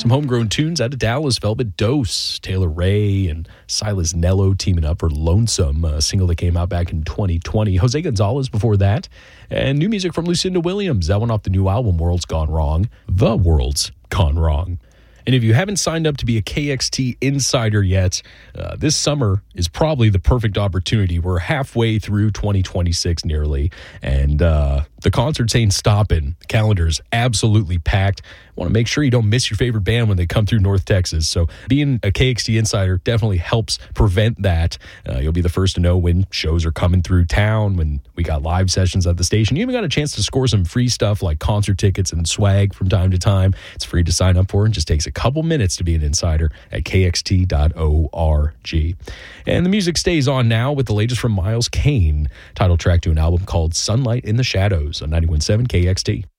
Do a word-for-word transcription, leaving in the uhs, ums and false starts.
Some homegrown tunes out of Dallas, Velvet Dose, Taylor Ray, and Silas Nello teaming up for Lonesome, a single that came out back in twenty twenty. Jose Gonzalez before that, and new music from Lucinda Williams. That one off the new album, World's Gone Wrong. The World's Gone Wrong. And if you haven't signed up to be a K X T insider yet, uh, this summer is probably the perfect opportunity. We're halfway through twenty twenty-six nearly, and uh, the concerts ain't stopping. The calendar's absolutely packed. Want to make sure you don't miss your favorite band when they come through North Texas. So being a K X T insider definitely helps prevent that. Uh, you'll be the first to know when shows are coming through town, when we got live sessions at the station. You even got a chance to score some free stuff like concert tickets and swag from time to time. It's free to sign up for and just takes a couple minutes to be an insider at k x t dot org. And the music stays on now with the latest from Miles Kane, title track to an album called Sunlight in the Shadows on ninety-one point seven K X T.